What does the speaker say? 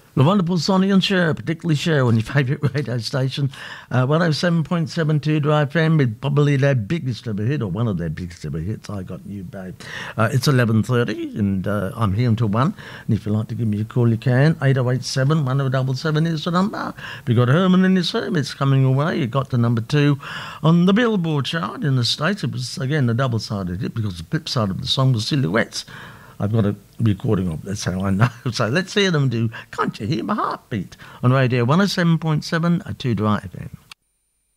The wonderful Sonny and Cher, particularly Cher on your favourite radio station, 107.72 Drive FM, with probably their biggest ever hit, or one of their biggest ever hits, I Got You, Babe. It's 11:30 and I'm here until 1, and if you'd like to give me a call, you can. 8087 1077 is the number. If you've got Herman in his home, it's coming away. You got the number 2 on the Billboard chart in the States. It was, again, a double-sided hit because the flip side of the song was Silhouettes. I've got a recording of it, that's how I know. So let's hear them do Can't You Hear My Heartbeat on Radio 107.7 at 2 Drive FM.